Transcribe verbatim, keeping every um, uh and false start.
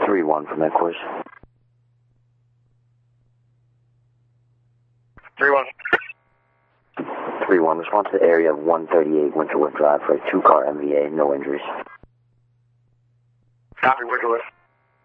three one from headquarters. three one. three one, respond to the area of one thirty-eight Winterwood Drive for a two-car M V A, no injuries. Copy, Winterwood.